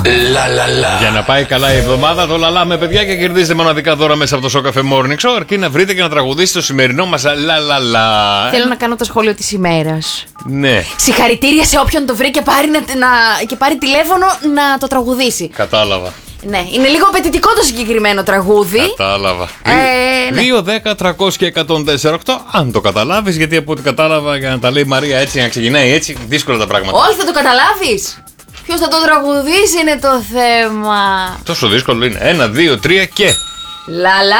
Για να πάει καλά η εβδομάδα, το λαλάμε, παιδιά, και κερδίζετε μοναδικά δώρα μέσα από το Show Cafe Morning Show. Αρκεί να βρείτε και να τραγουδήσετε το σημερινό μας λαλαλα. Θέλω να κάνω το σχόλιο της ημέρας. Ναι. Συγχαρητήρια σε όποιον το βρει και πάρει τηλέφωνο να το τραγουδήσει. Κατάλαβα. Ναι, είναι λίγο απαιτητικό το συγκεκριμένο τραγούδι. Κατάλαβα. Ναι. 2, 10, 300 και 104,8. Αν το καταλάβεις, γιατί από ό,τι κατάλαβα, για να τα λέει η Μαρία έτσι, να ξεκινάει έτσι, δύσκολα τα πράγματα. Όχι, θα το καταλάβεις. Ποιος θα το τραγουδήσει είναι το θέμα. Τόσο δύσκολο είναι. 1, 2, 3 και. Λα λα